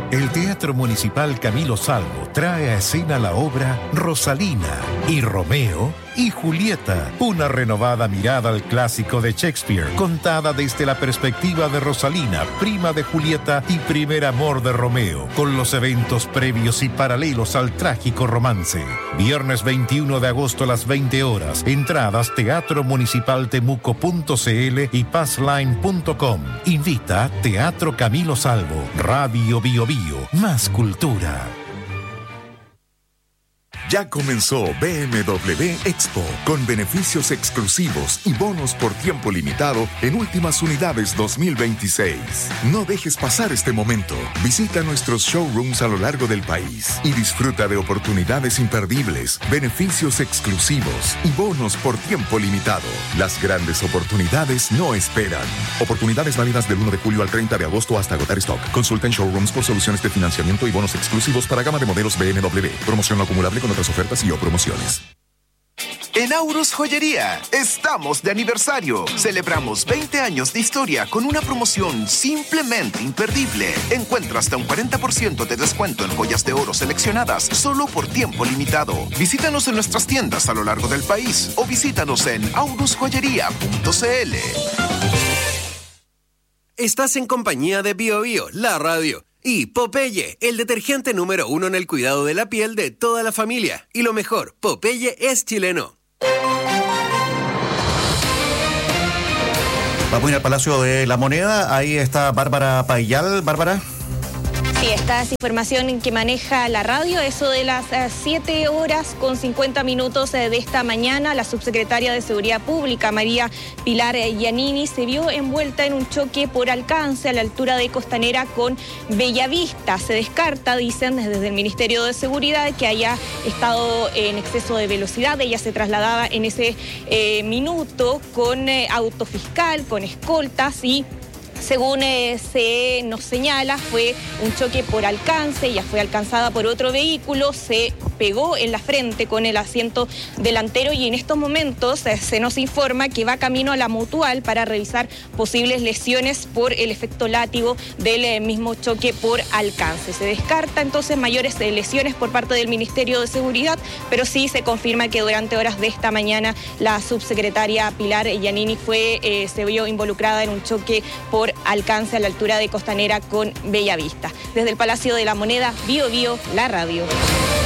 El Teatro Municipal Camilo Salvo trae a escena la obra Rosalina y Romeo y Julieta, una renovada mirada al clásico de Shakespeare, contada desde la perspectiva de Rosalina, prima de Julieta y primer amor de Romeo, con los eventos previos y paralelos al trágico romance. Viernes 21 de agosto a las 20 horas. Entradas teatromunicipaltemuco.cl y passline.com. Invita Teatro Camilo Salvo, Radio Bio Bio, más cultura. Ya comenzó BMW Expo, con beneficios exclusivos y bonos por tiempo limitado en últimas unidades 2026. No dejes pasar este momento. Visita nuestros showrooms a lo largo del país y disfruta de oportunidades imperdibles, beneficios exclusivos y bonos por tiempo limitado. Las grandes oportunidades no esperan. Oportunidades válidas del 1 de julio al 30 de agosto hasta agotar stock. Consulta en showrooms por soluciones de financiamiento y bonos exclusivos para gama de modelos BMW. Promoción no acumulable con otras ofertas y o promociones. En Aurus Joyería estamos de aniversario. Celebramos 20 años de historia con una promoción simplemente imperdible. Encuentra hasta un 40% de descuento en joyas de oro seleccionadas solo por tiempo limitado. Visítanos en nuestras tiendas a lo largo del país o visítanos en aurusjoyería.cl. Estás en compañía de Bio Bio, la radio. Y Popeye, el detergente número 1 en el cuidado de la piel de toda la familia. Y lo mejor, Popeye es chileno. Vamos a ir al Palacio de la Moneda. Ahí está Bárbara Paillal. Bárbara. Sí, esta es información que maneja la radio. Eso de las 7 horas con 50 minutos de esta mañana, la subsecretaria de Seguridad Pública, María Pilar Giannini, se vio envuelta en un choque por alcance a la altura de Costanera con Bellavista. Se descarta, dicen desde el Ministerio de Seguridad, que haya estado en exceso de velocidad. Ella se trasladaba en ese minuto con autofiscal, con escoltas y... Según se nos señala, fue un choque por alcance, ella fue alcanzada por otro vehículo, se pegó en la frente con el asiento delantero y en estos momentos se nos informa que va camino a la Mutual para revisar posibles lesiones por el efecto látigo del mismo choque por alcance. Se descarta entonces mayores lesiones por parte del Ministerio de Seguridad, pero sí se confirma que durante horas de esta mañana la subsecretaria Pilar Giannini se vio involucrada en un choque por alcance a la altura de Costanera con Bellavista. Desde el Palacio de la Moneda, Bio Bio, la radio.